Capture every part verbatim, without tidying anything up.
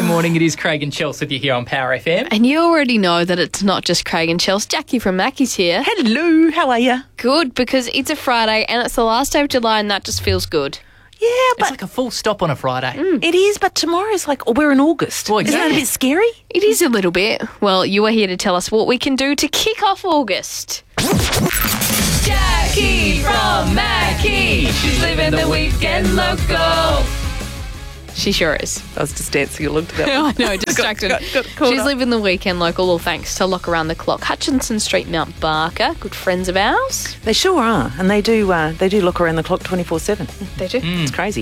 morning. It is Craig and Chelsea with you here on Power F M. And you already know that it's not just Craig and Chelsea. Jackie from Mackie's here. Hello, how are you? Good, because it's a Friday and it's the last day of July and that just feels good. Yeah, It's but like a full stop on a Friday. it is, but tomorrow's like, oh, we're in August. Well, Isn't that a exactly. bit scary? It is a little bit. Well, you are here to tell us what we can do to kick off August. Jackie from Mackie. She's living the weekend local. She sure is. I was just dancing along to that I one. know, distracted. got- got caught She's up. living the weekend local, all thanks to Lock Around the Clock, Hutchinson Street, Mount Barker. Good friends of ours. They sure are, and they do uh, they do look around the clock twenty-four seven. They do. It's crazy.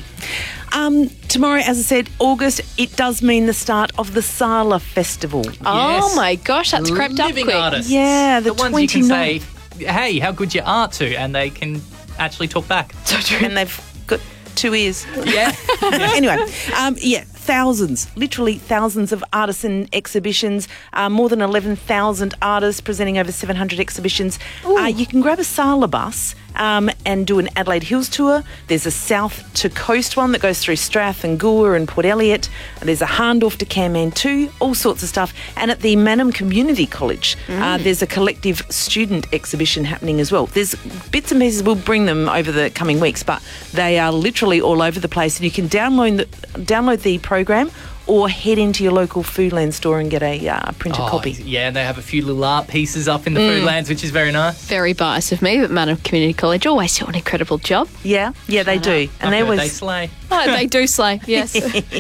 Um, tomorrow, as I said, August, it does mean the start of the Sala Festival. Oh Yes. my gosh, that's crept up Living quick. artists. Yeah, the the ones you can say, twenty-ninth. hey, how good you are to, and they can actually talk back. So true. And they've got two ears. Yeah. Anyway, um, yeah, thousands, literally thousands of artisan exhibitions, uh, more than eleven thousand artists presenting over seven hundred exhibitions. Uh, you can grab a Sala bus um, and do an Adelaide Hills tour. There's a south to coast one that goes through Strath and Gower and Port Elliot. There's a Harndorf to Kanmantoo, all sorts of stuff. And at the Mannum Community College, uh, there's a collective student exhibition happening as well. There's bits and pieces, we'll bring them over the coming weeks, but they are literally all over the place. And you can download the, download the program or head into your local Foodland store and get a uh, printed Oh, copy. yeah, and they have a few little art pieces up in the Foodlands, which is very nice. Very biased of me, but Mannum Community College always do an incredible job. Yeah, yeah, they do. And they I've heard always... they slay. Oh, they do slay, yes.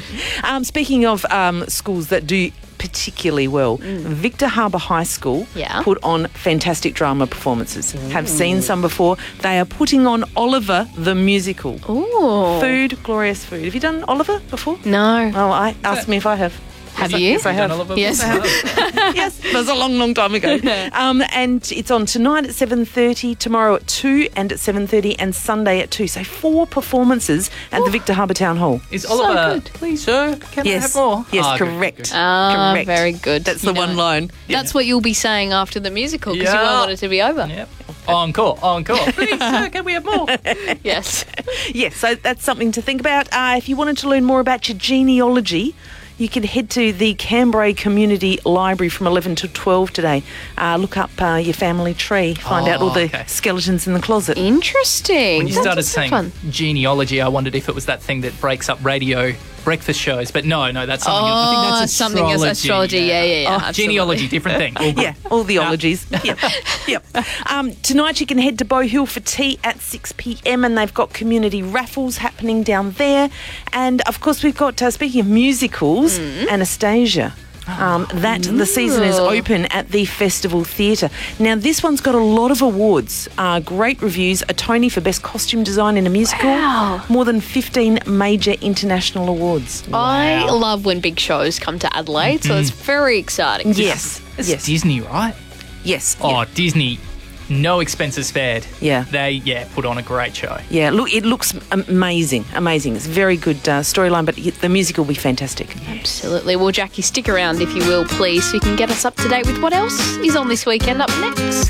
Um, speaking of um, schools that do particularly well, Victor Harbour High School Yeah. put on fantastic drama performances. Have seen some before. They are putting on Oliver the Musical. Ooh. Food, glorious food. Have you done Oliver before? No. Oh, I ask me if I have. Have Yes, you? Yes, I Done have. all of it? Yes. Yes, that was a long, long time ago. Um, and it's on tonight at seven thirty, tomorrow at two and at seven thirty, and Sunday at two. So four performances at the Victor Harbour Town Hall. Is Oliver, good. please, sir, can I Yes, have more? yes, Oh, good, correct. good, good. Ah, Correct. very good. That's You the one know, line. That's what you'll be saying after the musical because you Yeah. won't want it to be over. Yep. Encore, encore. Please, sir, can we have more? Yes. Yes, so that's something to think about. Uh, if you wanted to learn more about your genealogy, you can head to the Cambrai Community Library from eleven to twelve today. Uh, look up uh, your family tree, find out all Oh, the okay. skeletons in the closet. Interesting. When you That's started just saying fun. genealogy, I wondered if it was that thing that breaks up radio breakfast shows. But no, no, that's something else. I think Oh, that's something as astrology. Yeah, yeah, yeah. Oh, absolutely. genealogy, different thing. All good. Yeah, all the ologies. Yep, yep. Um, tonight you can head to Bow Hill for tea at six p.m. and they've got community raffles happening down there. And of course we've got, uh, speaking of musicals, Anastasia. Um, that the season is Ooh. open at the Festival Theatre. Now this one's got a lot of awards, uh, great reviews, a Tony for Best Costume Design in a Musical, Wow. more than fifteen major international awards. I Wow. love when big shows come to Adelaide, so it's very exciting. Yes, It's yes, Disney, right? yes. Oh, Disney, no expenses spared. Yeah. They, yeah, put on a great show. Yeah, look, it looks amazing, amazing. It's a very good uh, storyline, but the music will be fantastic. Absolutely. Well, Jackie, stick around if you will, please, so you can get us up to date with what else is on this weekend up next.